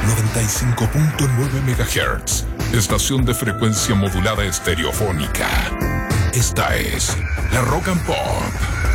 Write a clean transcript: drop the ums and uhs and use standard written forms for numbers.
95.9 MHz, estación de frecuencia modulada estereofónica. Esta es la Rock and Pop.